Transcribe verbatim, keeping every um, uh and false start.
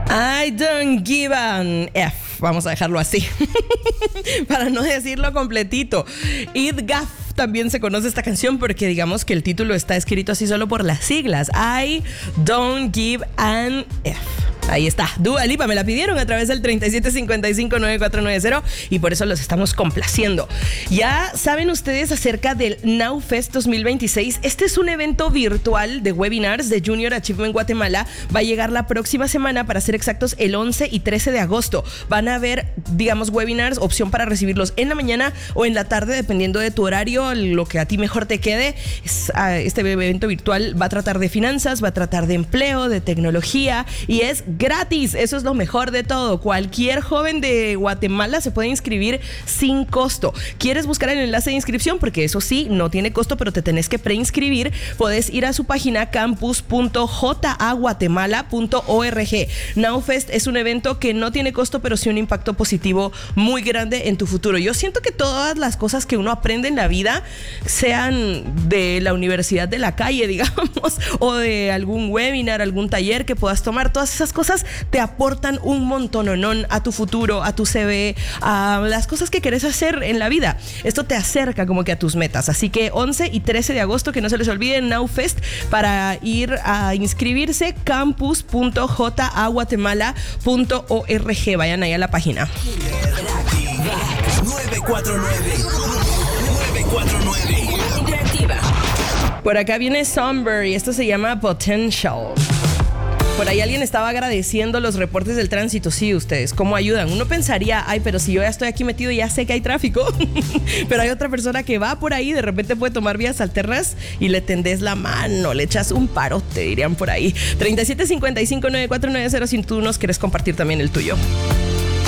I don't give an F. Vamos a dejarlo así. Para no decirlo completito. Eat Gaff. También se conoce esta canción porque digamos que el título está escrito así solo por las siglas. I don't give an F. Ahí está, Dua Lipa, me la pidieron a través del treinta y siete cincuenta y cinco noventa y cuatro noventa y por eso los estamos complaciendo. Ya saben ustedes acerca del NowFest dos mil veintiséis. Este es un evento virtual de webinars de Junior Achievement Guatemala. Va a llegar la próxima semana, para ser exactos, el once y trece de agosto. Van a haber, digamos, webinars, opción para recibirlos en la mañana o en la tarde, dependiendo de tu horario, lo que a ti mejor te quede. Este evento virtual va a tratar de finanzas, va a tratar de empleo, de tecnología y es gratis. Eso es lo mejor de todo. Cualquier joven de Guatemala se puede inscribir sin costo. ¿Quieres buscar el enlace de inscripción? Porque eso sí, no tiene costo, pero te tenés que preinscribir. Puedes ir a su página campus punto j a guatemala punto org. NowFest es un evento que no tiene costo, pero sí un impacto positivo muy grande en tu futuro. Yo siento que todas las cosas que uno aprende en la vida, sean de la universidad de la calle, digamos, o de algún webinar, algún taller que puedas tomar, todas esas cosas te aportan un montononón a tu futuro, a tu C V, a las cosas que querés hacer en la vida. Esto te acerca como que a tus metas. Así que once y trece de agosto, que no se les olvide, NowFest, para ir a inscribirse, campus punto j a guatemala punto org. Vayan ahí a la página. nueve cuatro nueve nueve cuatro nueve Interactiva. Por acá viene Somber y esto se llama Potential. Por ahí alguien estaba agradeciendo los reportes del tránsito. Sí, ustedes, ¿cómo ayudan? Uno pensaría, ay, pero si yo ya estoy aquí metido, ya sé que hay tráfico. Pero hay otra persona que va por ahí, de repente puede tomar vías alternas y le tendés la mano, le echas un parote, dirían por ahí. treinta y siete cincuenta y cinco noventa y cuatro noventa si tú nos quieres compartir también el tuyo.